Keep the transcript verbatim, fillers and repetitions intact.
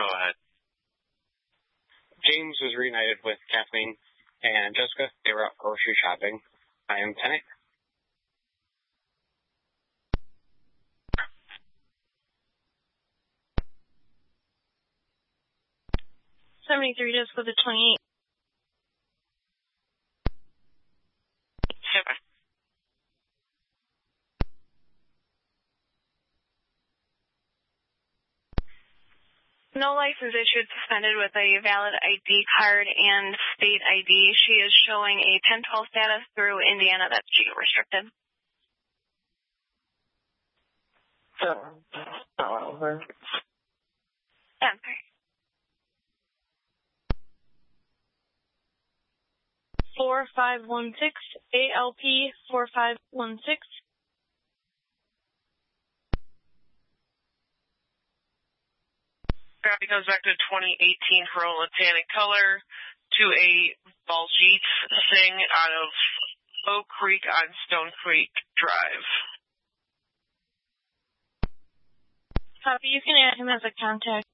Go ahead. James was reunited with Kathleen and Jessica. They were out grocery shopping. I am Tenet. seventy-three, Jessica the twenty-eight. Super. No license issued, suspended with a valid I D card and state I D. She is showing a ten twelve status through Indiana. That's geo-restricted. Oh, over. Yeah, sorry. four five one six, A L P four five one six. Traffic comes back to twenty eighteen Corolla Tannic color to a Baljeet Singh out of Oak Creek on Stone Creek Drive. Copy, you can add him as a contact.